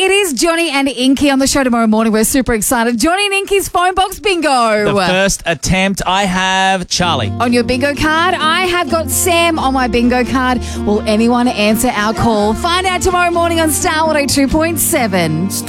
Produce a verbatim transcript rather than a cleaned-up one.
It is Johnny and Inky on the show tomorrow morning. We're super excited. Johnny and Inky's phone box bingo. The first attempt, I have Charlie. On your bingo card, I have got Sam on my bingo card. Will anyone answer our call? Find out tomorrow morning on Star one oh two point seven.